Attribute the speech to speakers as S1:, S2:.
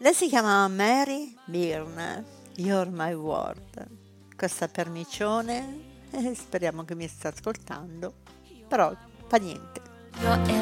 S1: Lei si chiama Mary Byrne, You're My World. Questa per Micione, speriamo che mi sta ascoltando, però fa niente.
S2: You're